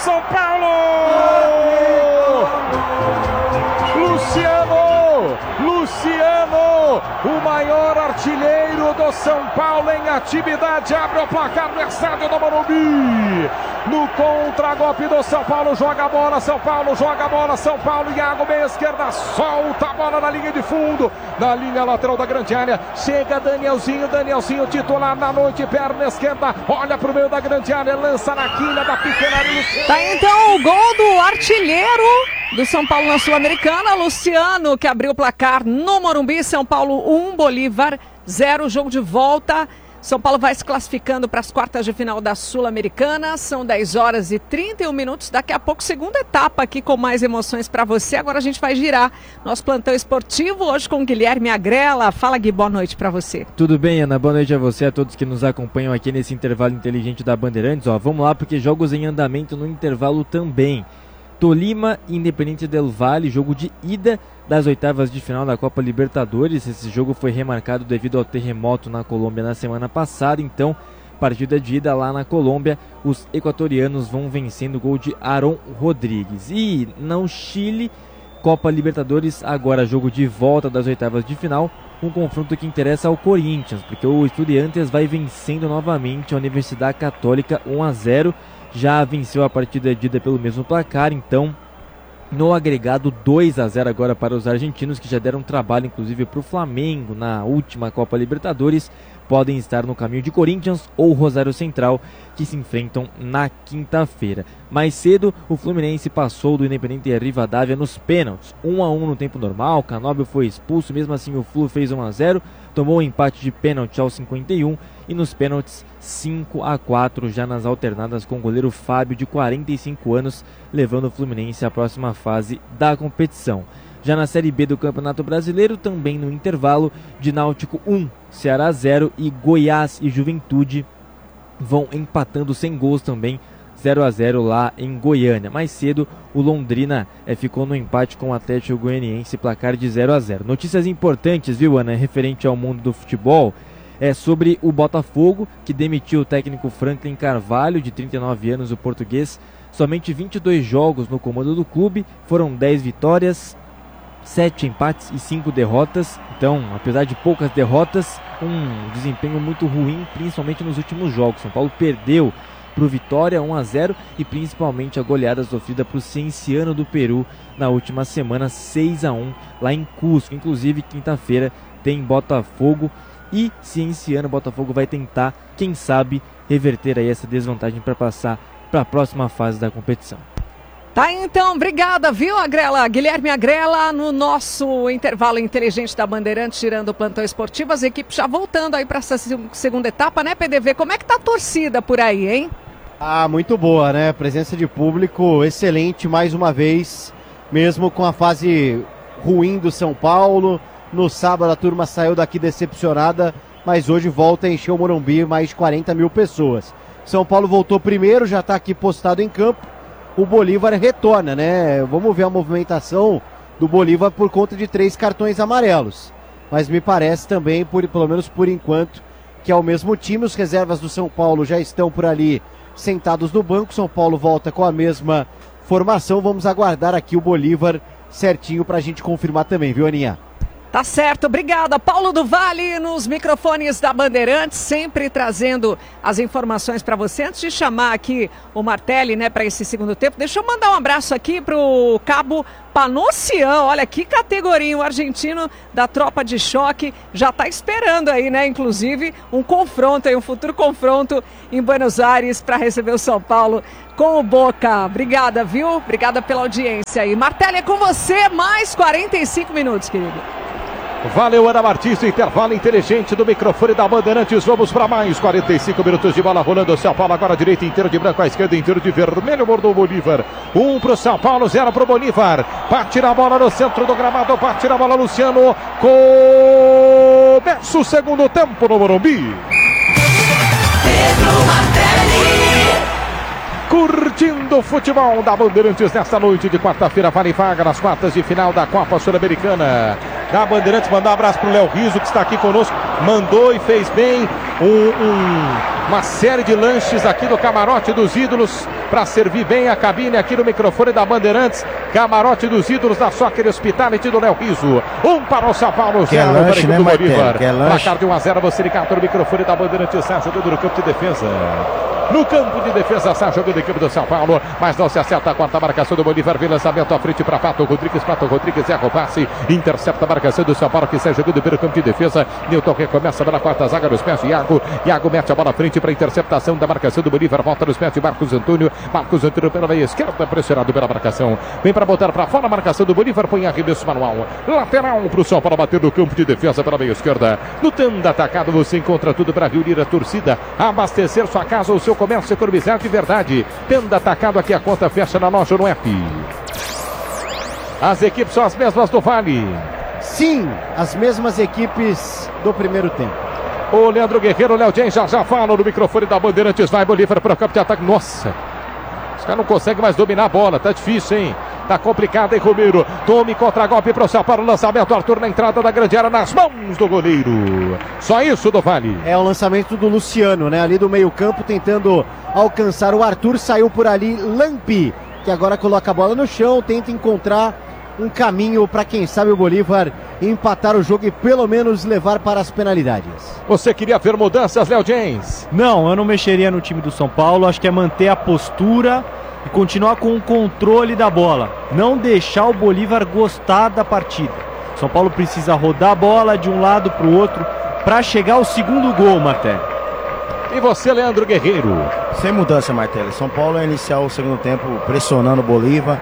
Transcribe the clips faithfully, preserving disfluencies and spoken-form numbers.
São Paulo! Luciano! Luciano, o maior artilheiro do São Paulo em atividade, abre o placar no estádio do Morumbi. No contragolpe do São Paulo, joga a bola, São Paulo, joga a bola, São Paulo, Iago, meia esquerda, solta a bola na linha de fundo, na linha lateral da grande área, chega Danielzinho, Danielzinho titular na noite, perna esquerda, olha pro meio da grande área, lança na quina da pequena área. Tá então o gol do artilheiro do São Paulo na Sul-Americana, Luciano, que abriu o placar no Morumbi. São Paulo um, Bolívar zero, jogo de volta. São Paulo vai se classificando para as quartas de final da Sul-Americana. São dez horas e trinta e um minutos. Daqui a pouco, segunda etapa aqui com mais emoções para você. Agora a gente vai girar nosso plantão esportivo hoje com Guilherme Agrela. Fala, Gui, boa noite para você. Tudo bem, Ana? Boa noite a você, a todos que nos acompanham aqui nesse intervalo inteligente da Bandeirantes. Ó, vamos lá, porque jogos em andamento no intervalo também. Tolima e Independente del Valle, jogo de ida das oitavas de final da Copa Libertadores. Esse jogo foi remarcado devido ao terremoto na Colômbia na semana passada, então partida de ida lá na Colômbia, os equatorianos vão vencendo o gol de Aaron Rodrigues. E no Chile, Copa Libertadores, agora jogo de volta das oitavas de final, um confronto que interessa ao Corinthians, porque o Estudiantes vai vencendo novamente a Universidade Católica um a zero, já venceu a partida de ida pelo mesmo placar, então no agregado dois a zero agora para os argentinos, que já deram trabalho inclusive para o Flamengo na última Copa Libertadores. Podem estar no caminho de Corinthians ou Rosário Central, que se enfrentam na quinta-feira. Mais cedo, o Fluminense passou do Independente Rivadavia nos pênaltis, um a um no tempo normal. Canóbio foi expulso, mesmo assim o Flu fez um a zero, tomou um empate de pênalti aos cinquenta e um e nos pênaltis cinco a quatro já nas alternadas, com o goleiro Fábio, de quarenta e cinco anos, levando o Fluminense à próxima fase da competição. Já na Série B do Campeonato Brasileiro, também no intervalo, de Náutico um, Ceará zero, e Goiás e Juventude vão empatando sem gols também, zero a zero lá em Goiânia. Mais cedo, o Londrina é, ficou no empate com o Atlético Goianiense, placar de zero a zero. Notícias importantes, viu, Ana, referente ao mundo do futebol, é sobre o Botafogo, que demitiu o técnico Franklin Carvalho, de trinta e nove anos, o português. Somente vinte e dois jogos no comando do clube, foram dez vitórias, sete empates e cinco derrotas. Então, apesar de poucas derrotas, um desempenho muito ruim, principalmente nos últimos jogos. São Paulo perdeu para o Vitória um a zero e principalmente a goleada sofrida para o Cienciano do Peru na última semana, seis a um lá em Cusco. Inclusive, quinta-feira tem Botafogo e Cienciano. Botafogo vai tentar, quem sabe, reverter aí essa desvantagem para passar para a próxima fase da competição. Tá, então, obrigada, viu, Agrela? Guilherme Agrela, no nosso intervalo inteligente da Bandeirantes, tirando o plantão esportivo, as equipes já voltando aí para essa segunda etapa, né, P D V? Como é que tá a torcida por aí, hein? Ah, muito boa, né? Presença de público excelente mais uma vez, mesmo com a fase ruim do São Paulo. No sábado a turma saiu daqui decepcionada, mas hoje volta a encher o Morumbi, mais de quarenta mil pessoas. São Paulo voltou primeiro, já está aqui postado em campo. O Bolívar retorna, né? Vamos ver a movimentação do Bolívar por conta de três cartões amarelos. Mas me parece também, por, pelo menos por enquanto, que é o mesmo time. Os reservas do São Paulo já estão por ali sentados no banco. São Paulo volta com a mesma formação. Vamos aguardar aqui o Bolívar certinho pra gente confirmar também, viu, Aninha? Tá certo, obrigada. Paulo do Vale nos microfones da Bandeirantes, sempre trazendo as informações para você. Antes de chamar aqui o Martelli, né, para esse segundo tempo, deixa eu mandar um abraço aqui pro Cabo Panocian. Olha que categoria, o argentino da tropa de choque já tá esperando aí, né, inclusive um confronto aí, um futuro confronto em Buenos Aires para receber o São Paulo com o Boca. Obrigada, viu? Obrigada pela audiência aí. Martelli, é com você, mais quarenta e cinco minutos, querido. Valeu, Ana Martins, intervalo inteligente do microfone da Bandeirantes. Vamos para mais quarenta e cinco minutos de bola rolando. O São Paulo agora direita inteiro de branco, à esquerda inteiro de vermelho. Mordou o Bolívar. Um para o São Paulo, zero para o Bolívar. Bate na bola no centro do gramado. Bate na bola Luciano. Começa o segundo tempo no Morumbi. Pedro Martelli. Curtindo o futebol da Bandeirantes nesta noite de quarta-feira. Vale vaga nas quartas de final da Copa Sul-Americana. Da Bandeirantes, mandar um abraço para o Léo Riso, que está aqui conosco. Mandou e fez bem um, um uma série de lanches aqui do camarote dos ídolos para servir bem a cabine aqui no microfone da Bandeirantes. Camarote dos ídolos da Soccer Hospitality do Léo Riso. Um para o São Paulo, zero para a equipe do Bolívar. Placar de um a zero, você ligado no microfone da Bandeirantes, está jogando no campo de defesa. No campo de defesa está jogando a equipe do São Paulo, mas não se acerta a quarta marcação do Bolívar. Vem lançamento à frente para Pato Rodrigues. Pato Rodrigues erra o passe, intercepta a marcação do São Paulo, que está jogando pelo campo de defesa. Newton recomeça pela quarta zaga nos pés de Iago. Iago mete a bola à frente para a interceptação da marcação do Bolívar. Volta nos pés de Marcos Antônio. Marcos Antônio pela meia esquerda, pressionado pela marcação. Vem para botar para fora a marcação do Bolívar. Põe arremesso manual. Lateral para o São Paulo bater no campo de defesa pela meia esquerda. No tanda atacado você encontra tudo para reunir a torcida, abastecer sua casa ou seu comércio, economizar de verdade. Tenda atacado, aqui a conta fecha na loja no app. As equipes são as mesmas do Vale. Sim, as mesmas equipes do primeiro tempo. O Leandro Guerreiro, o Léo James já já falam no microfone da Bandeirantes. Vai Bolívar para o campo de ataque. Nossa, os caras não conseguem mais dominar a bola, tá difícil, hein? Tá complicado, hein, Romero? Tome contra-golpe para o São Paulo. Lançamento, Arthur na entrada da grande área, nas mãos do goleiro. Só isso do Vale. É o lançamento do Luciano, né? Ali do meio-campo, tentando alcançar o Arthur. Saiu por ali Lampi, que agora coloca a bola no chão, tenta encontrar um caminho para, quem sabe, o Bolívar empatar o jogo e pelo menos levar para as penalidades. Você queria ver mudanças, Léo James? Não, eu não mexeria no time do São Paulo. Acho que é manter a postura e continuar com o controle da bola. Não deixar o Bolívar gostar da partida. São Paulo precisa rodar a bola de um lado para o outro para chegar ao segundo gol, Martelli. E você, Leandro Guerreiro? Sem mudança, Martelli. São Paulo é iniciar o segundo tempo pressionando o Bolívar,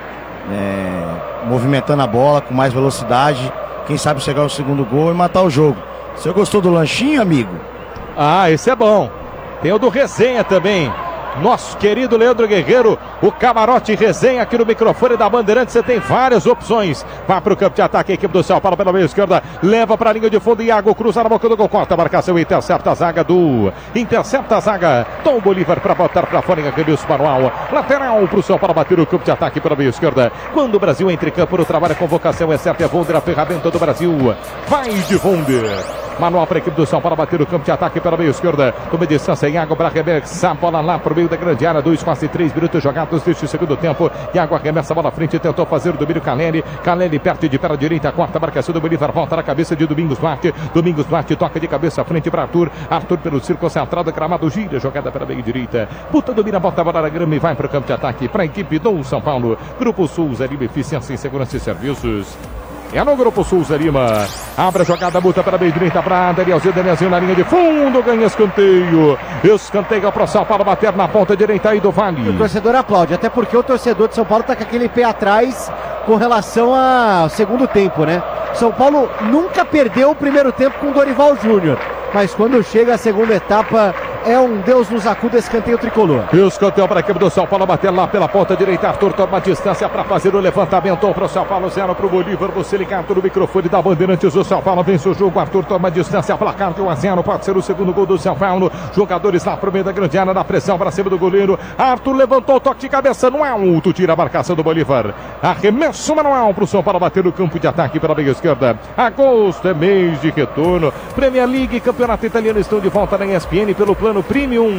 é, movimentando a bola com mais velocidade. Quem sabe chegar ao segundo gol e matar o jogo. Você gostou do lanchinho, amigo? Ah, esse é bom. Tem o do Resenha também. Nosso querido Leandro Guerreiro, o camarote Resenha aqui no microfone da Bandeirantes. Você tem várias opções. Vai para o campo de ataque, a equipe do São Paulo pela meia esquerda, leva para a linha de fundo. Iago cruza na boca do gol, corta a marcação, intercepta a zaga do intercepta a zaga Tom Bolívar para botar para fora em arremesso manual. Lateral para o São Paulo bater o campo de ataque pela meia esquerda. Quando o Brasil entra em campo no trabalho, a convocação é certa, é Wonder, a ferramenta do Brasil. Vai de Wonder. Manual para a equipe do São Paulo bater o campo de ataque pela meia esquerda. Toma distância, Iago para arremessar a bola lá para o meio da grande área. Dois, quase três minutos jogados deste segundo tempo. Iago arremessa a bola à frente, tentou fazer o domínio Caleri. Caleri perto de pé à direita, quarta marcação do Bolívar. Volta na cabeça de Domingos Duarte. Domingos Duarte toca de cabeça à frente para Arthur. Arthur pelo círculo centrado, gramado, gira, jogada pela meia direita. Puta domina, bota a bola na grama e vai para o campo de ataque para a equipe do São Paulo. Grupo Sul, Zarima, eficiência em segurança e serviços. É no Grupo Sul, Zarima. Abre a jogada, multa para a meia direita para Danielzinho. Danielzinho na linha de fundo, ganha escanteio. Escanteio para o São Paulo bater na ponta direita aí do Vale. O torcedor aplaude, até porque o torcedor de São Paulo está com aquele pé atrás com relação ao segundo tempo, né? São Paulo nunca perdeu o primeiro tempo com o Dorival Júnior, mas quando chega a segunda etapa, é um Deus nos acuda, escanteio tricolor. Escanteio para a equipe do São Paulo, bater lá pela ponta direita. Arthur toma distância para fazer o levantamento para o São Paulo, zero para o Bolívar. Você ligado no microfone da Bandeirantes. O São Paulo vence o jogo. Arthur toma distância, placar de um a zero. Pode ser o segundo gol do São Paulo. Jogadores lá para o meio da grande área, na pressão para cima do goleiro. Arthur levantou o toque de cabeça no alto, tira a marcação do Bolívar. Arremesso manual para o São Paulo bater no campo de ataque pela meia esquerda. Agosto é mês de retorno. Premier League, Campeonato Italiano estão de volta na E S P N pelo plano Premium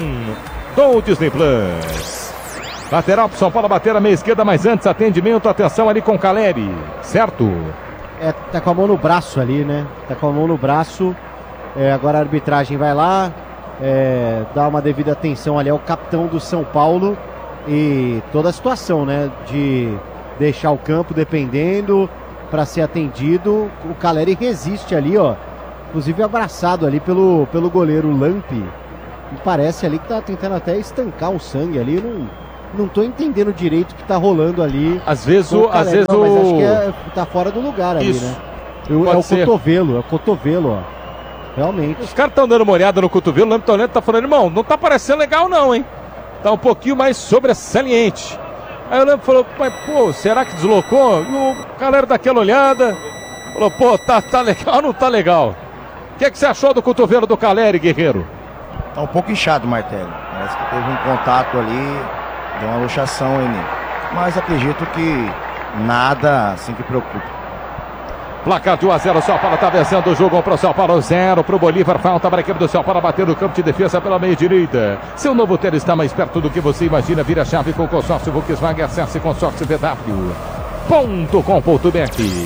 do Disney Plus. Lateral para São Paulo bater a meia esquerda, mas antes atendimento, atenção ali com Caleri, certo? É, tá com a mão no braço ali, né? Tá com a mão no braço. É, agora a arbitragem vai lá, é, dá uma devida atenção ali ao capitão do São Paulo e toda a situação, né? De deixar o campo dependendo para ser atendido. O Caleri resiste ali, ó. Inclusive abraçado ali pelo, pelo goleiro Lampi. E parece ali que tá tentando até estancar o sangue ali. Não, não tô entendendo direito o que tá rolando ali. Às vezes o. Às vezes não, mas o... acho que é, tá fora do lugar ali, Isso. né? Eu, é o ser. cotovelo, é o cotovelo, ó. Realmente. Os caras estão dando uma olhada no cotovelo, o Lampi tá olhando e tá falando, irmão, não tá parecendo legal não, hein? Tá um pouquinho mais sobressaliente. Aí o Lampi falou, mas pô, será que deslocou? E o galera daquela olhada falou, pô, tá, tá legal ou não tá legal? O que é que você achou do cotovelo do Caleri, Guerreiro? Tá um pouco inchado, Martelli. Parece que teve um contato ali, deu uma luxação aí nele. Mas acredito que nada assim que preocupa. Placar de um a zero, o São Paulo está vencendo o jogo para o São Paulo, zero para o Bolívar. Falta para a equipe do São Paulo bater no campo de defesa pela meia direita. Seu novo tênis está mais perto do que você imagina. Vira a chave com o consórcio Volkswagen. Acesse consórcio v w ponto com ponto b r.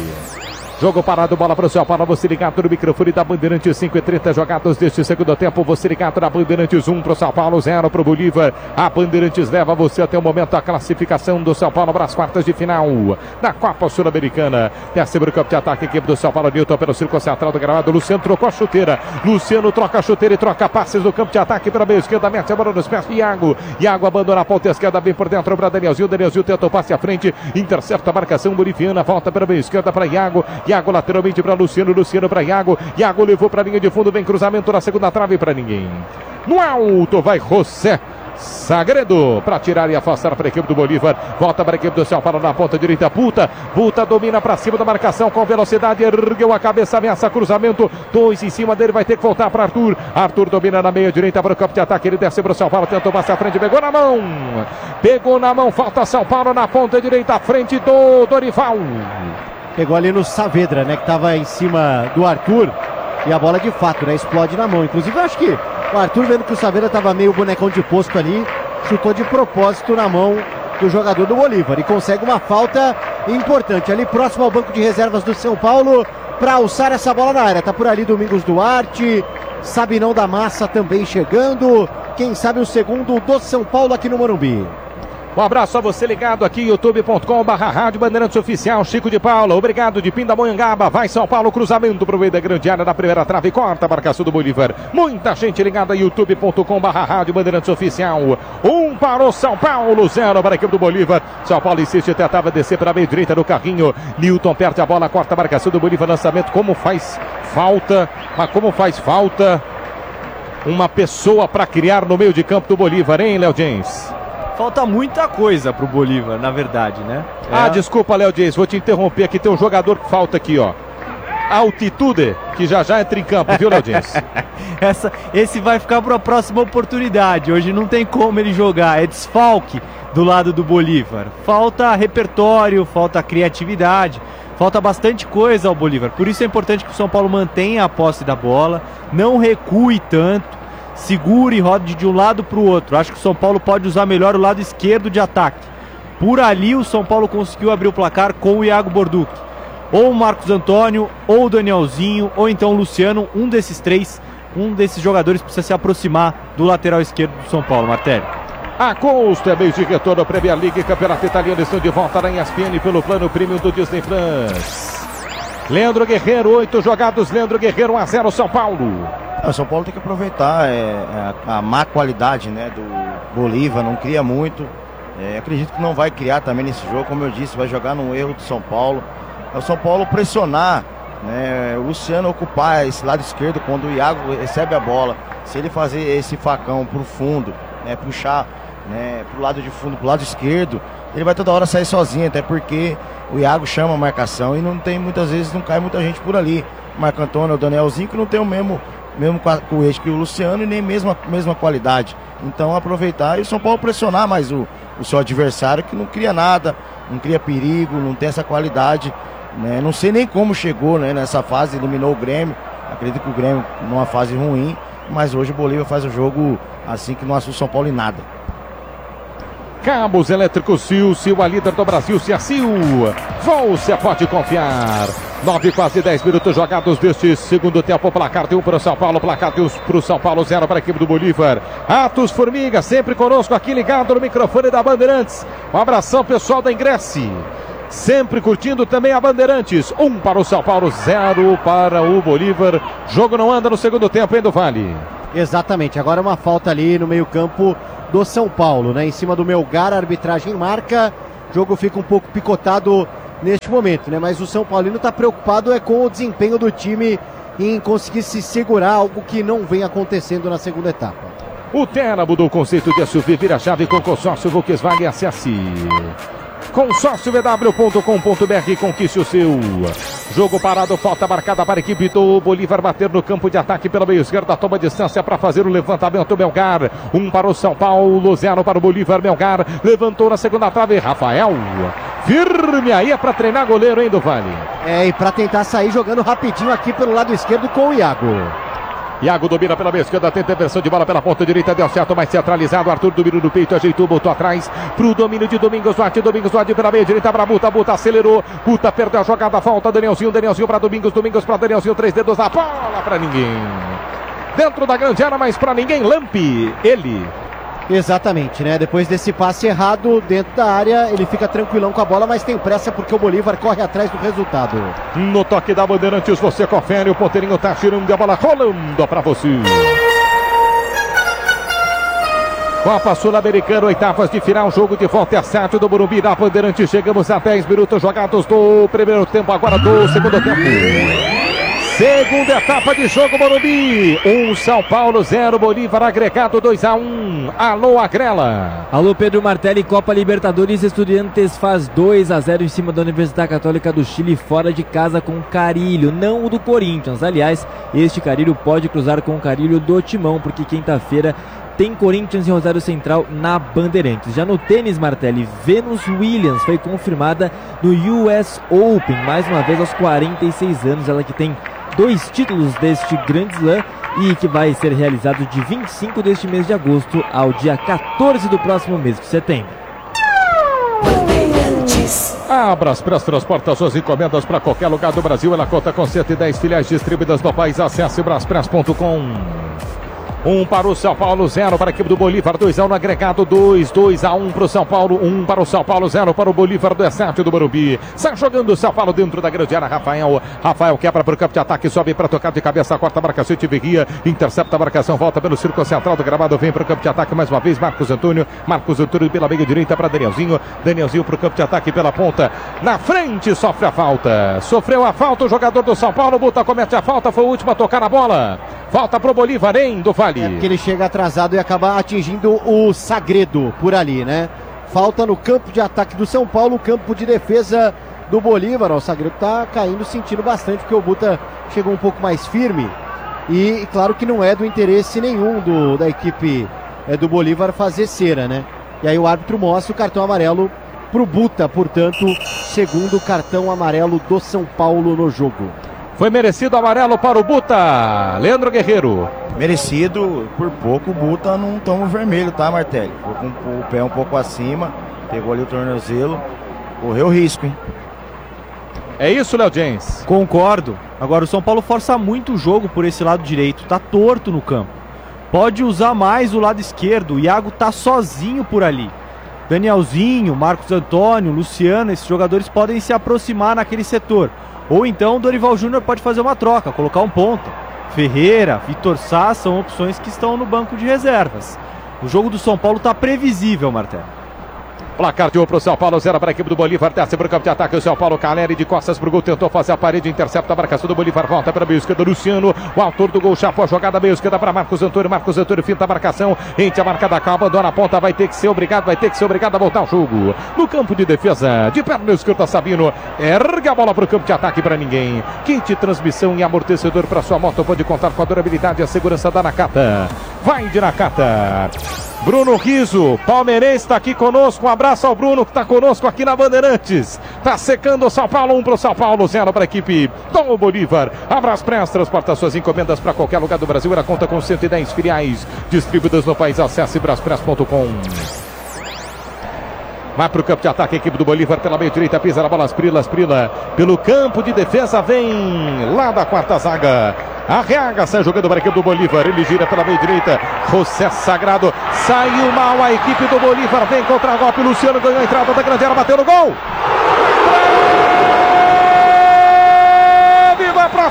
Jogo parado, bola para o São Paulo, você ligado no microfone da Bandeirantes, cinco e trinta jogados deste segundo tempo, você ligado na Bandeirantes, um para o São Paulo, zero para o Bolívar. A Bandeirantes leva você até o momento a classificação do São Paulo para as quartas de final da Copa Sul-Americana. Desce para o campo de ataque, equipe do São Paulo, Newton pelo círculo central do gramado, Luciano trocou a chuteira, Luciano troca a chuteira e troca passes no campo de ataque pela meia esquerda, mete a bola nos pés de Iago, Iago abandona a ponta esquerda, bem por dentro para Danielzinho, Danielzinho tenta o passe à frente, intercepta a marcação boliviana, volta pela meia esquerda para Iago, Iago lateralmente para Luciano, Luciano para Iago, Iago levou para a linha de fundo, vem cruzamento na segunda trave para ninguém. No alto vai José Sagredo para tirar e afastar para a equipe do Bolívar. Volta para a equipe do São Paulo na ponta direita. Puta, Puta domina para cima da marcação com velocidade. Ergueu a cabeça, ameaça cruzamento. Dois em cima dele, vai ter que voltar para Arthur. Arthur domina na meia direita para o campo de ataque. Ele desce para o São Paulo, tentou passar à frente, pegou na mão. Pegou na mão, falta São Paulo na ponta direita, à frente do Dorival. Pegou ali no Saavedra, né, que estava em cima do Arthur. E a bola de fato, né, explode na mão. Inclusive eu acho que o Arthur, vendo que o Saavedra estava meio bonecão de posto ali, chutou de propósito na mão do jogador do Bolívar. E consegue uma falta importante ali próximo ao banco de reservas do São Paulo para alçar essa bola na área. Tá por ali Domingos Duarte, Sabinão da Massa também chegando. Quem sabe o segundo do São Paulo aqui no Morumbi. Um abraço a você ligado aqui, youtube ponto com barra rádio Bandeirantes Oficial, Chico de Paula, obrigado de Pindamonhangaba, vai São Paulo, cruzamento pro meio da grande área da primeira trave, corta a marcação do Bolívar, muita gente ligada, youtube ponto com barra rádio Bandeirantes Oficial, um para o São Paulo, zero para a equipe do Bolívar. São Paulo insiste, tentava descer para a meia direita do carrinho, Newton perde a bola, corta a marcação do Bolívar, lançamento, como faz falta, mas como faz falta uma pessoa para criar no meio de campo do Bolívar, hein, Léo James? Falta muita coisa pro Bolívar, na verdade, né? É... Ah, desculpa, Léo Dias, vou te interromper aqui, tem um jogador que falta aqui, ó. Altitude, que já já entra em campo, viu, Léo Dias? Essa, esse vai ficar para a próxima oportunidade, hoje não tem como ele jogar, é desfalque do lado do Bolívar. Falta repertório, falta criatividade, falta bastante coisa ao Bolívar. Por isso é importante que o São Paulo mantenha a posse da bola, não recue tanto, segure e rode de um lado para o outro. Acho que o São Paulo pode usar melhor o lado esquerdo de ataque. Por ali o São Paulo conseguiu abrir o placar com o Iago Borduc. Ou o Marcos Antônio, ou o Danielzinho, ou então o Luciano. Um desses três, um desses jogadores precisa se aproximar do lateral esquerdo do São Paulo, Martelli. A custo é mês de retorno, Premier League, Campeonato Italiano, estão de volta na E S P N pelo plano Premium do Disney Plus. Leandro Guerreiro, oito jogados, Leandro Guerreiro, um a zero São Paulo. O São Paulo tem que aproveitar é, a, a má qualidade, né, do Bolívar, não cria muito. É, acredito que não vai criar também nesse jogo, como eu disse, vai jogar no erro do São Paulo. É o São Paulo pressionar, né, o Luciano ocupar esse lado esquerdo quando o Iago recebe a bola. Se ele fazer esse facão pro fundo, né, puxar, né, pro lado de fundo, pro lado esquerdo, ele vai toda hora sair sozinho, até porque o Iago chama a marcação e não tem, muitas vezes não cai muita gente por ali. Marco Antônio, o Danielzinho, que não tem o mesmo mesmo com o eixo que o Luciano e nem mesmo a mesma qualidade. Então aproveitar e o São Paulo pressionar mais o, o seu adversário, que não cria nada, não cria perigo, não tem essa qualidade, né? Não sei nem como chegou, né, nessa fase, eliminou o Grêmio. Acredito que o Grêmio numa fase ruim, mas hoje o Bolívar faz o jogo assim que não assusta o São Paulo em nada. Cabos Elétricos Sil, Sil, a líder do Brasil, se a Sil, você pode confiar. nove, quase dez minutos jogados deste segundo tempo. Placar de um para o São Paulo, placar de um para o São Paulo, zero para a equipe do Bolívar. Atos Formiga, sempre conosco aqui ligado no microfone da Bandeirantes. Um abração pessoal da Ingresse. Sempre curtindo também a Bandeirantes. Um para o São Paulo, zero para o Bolívar. Jogo não anda no segundo tempo, hein, do Vale? Exatamente, agora uma falta ali no meio campo do São Paulo, né? Em cima do Melgar, a arbitragem marca. O jogo fica um pouco picotado neste momento, né? Mas o São Paulino está preocupado é com o desempenho do time em conseguir se segurar, algo que não vem acontecendo na segunda etapa. O Terra mudou o conceito de S U V, vira chave com consórcio Volkswagen, acesse consórcio v w ponto com ponto b r, conquiste o seu. Jogo parado, falta marcada para a equipe do Bolívar bater no campo de ataque pela meia esquerda, toma distância para fazer o levantamento. Melgar, um para o São Paulo, zero para o Bolívar. Melgar levantou na segunda trave, Rafael firme aí é para treinar goleiro, hein, do Vale? É, e para tentar sair jogando rapidinho aqui pelo lado esquerdo com o Iago. Iago domina pela meia esquerda, tenta inversão de bola pela ponta direita, deu certo, mais centralizado. Arthur domina no peito, ajeitou, botou atrás pro domínio de Domingos Duarte. Domingos Duarte pela meia direita para Buta, Buta acelerou. Buta perdeu a jogada, falta Danielzinho, Danielzinho para Domingos, Domingos para Danielzinho, três dedos na bola para ninguém. Dentro da grande área, mas para ninguém, Lampi, ele. Exatamente, né? Depois desse passe errado dentro da área, ele fica tranquilão com a bola, mas tem pressa porque o Bolívar corre atrás do resultado. No toque da Bandeirantes, você confere, o ponteirinho tá tirando a bola, rolando para você. Copa Sul-Americana, oitavas de final, jogo de volta é sete do Morumbi na Bandeirantes. Chegamos a dez minutos jogados do primeiro tempo, agora do segundo tempo. Segunda etapa de jogo, Morumbi. um São Paulo, zero Bolívar, agregado dois a um. Alô, Agrela. Alô, Pedro Martelli, Copa Libertadores. Estudiantes faz dois a zero em cima da Universidade Católica do Chile, fora de casa com Carilho, não o do Corinthians. Aliás, este Carilho pode cruzar com o Carilho do Timão, porque quinta-feira tem Corinthians e Rosário Central na Bandeirantes. Já no tênis, Martelli, Venus Williams foi confirmada no U S Open, mais uma vez aos quarenta e seis anos, ela que tem dois títulos deste Grand Slam e que vai ser realizado de vinte e cinco deste mês de agosto ao dia quatorze do próximo mês de setembro. Abras Press transporta suas encomendas para qualquer lugar do Brasil. Ela conta com cento e dez filiais distribuídas no país. Acesse braspress ponto com. um para o São Paulo, zero para a equipe do Bolívar, dois a um no agregado, dois, dois a um para o São Paulo, um para o São Paulo, zero para o Bolívar do sete do Morumbi. Sai jogando o São Paulo dentro da grande área, Rafael, Rafael quebra para o campo de ataque, sobe para tocar de cabeça, corta a marcação, Tiverria, intercepta a marcação, volta pelo círculo central do gramado, vem para o campo de ataque mais uma vez, Marcos Antônio, Marcos Antônio pela meia direita para Danielzinho, Danielzinho para o campo de ataque pela ponta, na frente sofre a falta, sofreu a falta o jogador do São Paulo, Buta comete a falta, foi o último a tocar a bola, falta para o Bolívar, hein, do Vale. É porque ele chega atrasado e acaba atingindo o Sagredo por ali, né? Falta no campo de ataque do São Paulo, campo de defesa do Bolívar. Ó, o Sagredo tá caindo, sentindo bastante, porque o Buta chegou um pouco mais firme. E claro que não é do interesse nenhum do, da equipe é, do Bolívar fazer cera, né? E aí o árbitro mostra o cartão amarelo pro Buta, portanto, segundo cartão amarelo do São Paulo no jogo. Foi merecido amarelo para o Buta, Leandro Guerreiro. Merecido, por pouco o Buta não toma o vermelho, tá, Martelli? Ficou com o pé um pouco acima, pegou ali o tornozelo, correu risco, hein? É isso, Léo James. Concordo. Agora o São Paulo força muito o jogo por esse lado direito, tá torto no campo. Pode usar mais o lado esquerdo, o Iago tá sozinho por ali. Danielzinho, Marcos Antônio, Luciano, esses jogadores podem se aproximar naquele setor. Ou então o Dorival Júnior pode fazer uma troca, colocar um ponta. Ferreira, Vitor Sá são opções que estão no banco de reservas. O jogo do São Paulo está previsível, Martelo. Placar de um para o São Paulo, zero para a equipe do Bolívar, desce para o campo de ataque o São Paulo, Caleri de costas para o gol, tentou fazer a parede, intercepta a marcação do Bolívar, volta para a meia esquerda, Luciano, o autor do gol, chapou a jogada meia esquerda para Marcos Antônio, Marcos Antônio finta a marcação, enche a marca da calma, abandona a ponta, vai ter que ser obrigado, vai ter que ser obrigado a voltar ao jogo. No campo de defesa, de perna esquerda, Sabino, ergue a bola para o campo de ataque para ninguém. Kit transmissão e amortecedor para sua moto, pode contar com a durabilidade e a segurança da Nakata. Vai de Nakata. Bruno Riso, palmeirense, está aqui conosco. Um abraço ao Bruno que está conosco aqui na Bandeirantes. Está secando o São Paulo, um para o São Paulo, zero para a equipe do Bolívar. Abras Press transporta suas encomendas para qualquer lugar do Brasil. Ela conta com cento e dez filiais distribuídas no país. Acesse braspress ponto com. Vai para o campo de ataque a equipe do Bolívar pela meia direita, pisa na bola, Asprila, Asprila pelo campo de defesa, vem lá da quarta zaga. Arreaga, sai jogando para a equipe do Bolívar, ele gira pela meia direita, José Sagrado, saiu mal a equipe do Bolívar, vem contra a golpe, Luciano ganhou a entrada da grande área, bateu no gol. Viva para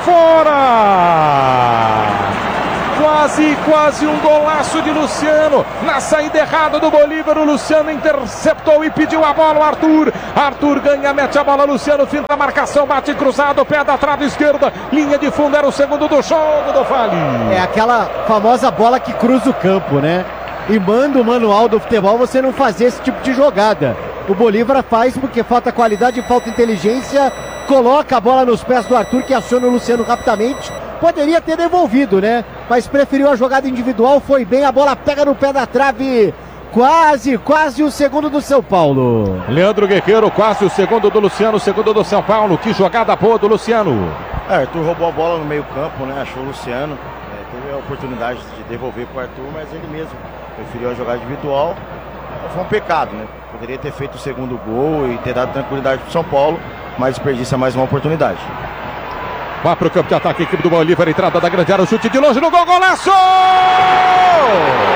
fora! Quase, quase um golaço de Luciano. Na saída errada do Bolívar, o Luciano interceptou e pediu a bola. O Arthur. Arthur ganha, mete a bola. Luciano finta a marcação, bate cruzado, pé da trave esquerda. Linha de fundo, era o segundo do jogo do Vale. É aquela famosa bola que cruza o campo, né? E manda o manual do futebol você não fazer esse tipo de jogada. O Bolívar faz porque falta qualidade, falta inteligência. Coloca a bola nos pés do Arthur, que aciona o Luciano rapidamente. Poderia ter devolvido, né? Mas preferiu a jogada individual, foi bem, a bola pega no pé da trave quase, quase o segundo do São Paulo. Leandro Guerreiro, quase o segundo do Luciano, o segundo do São Paulo. Que jogada boa do Luciano. É, Arthur roubou a bola no meio campo, né? Achou o Luciano. É, teve a oportunidade de devolver para o Arthur, mas ele mesmo preferiu a jogada individual. Foi um pecado, né? Poderia ter feito o segundo gol e ter dado tranquilidade para o São Paulo, mas desperdiça mais uma oportunidade. Vai para o campo de ataque, equipe do Bolívar, entrada da grande área, o chute de longe no gol, golaço!